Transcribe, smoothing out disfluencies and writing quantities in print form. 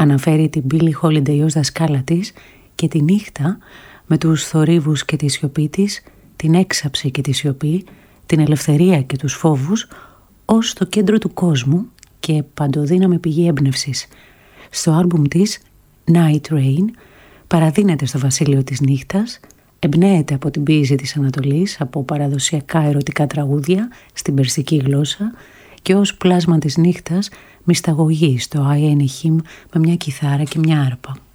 Αναφέρει την Billie Holiday ως δασκάλα της και τη νύχτα με τους θορύβους και τη σιωπή της, την έξαψη και τη σιωπή, την ελευθερία και τους φόβους ως το κέντρο του κόσμου και παντοδύναμη πηγή έμπνευσης. Στο άλμπουμ της Night Rain παραδίνεται στο βασίλειο της νύχτας, εμπνέεται από την ποίηση της Ανατολής, από παραδοσιακά ερωτικά τραγούδια στην περσική γλώσσα και ως πλάσμα της νύχτας μυσταγωγεί στο I Any Him με μια κιθάρα και μια άρπα.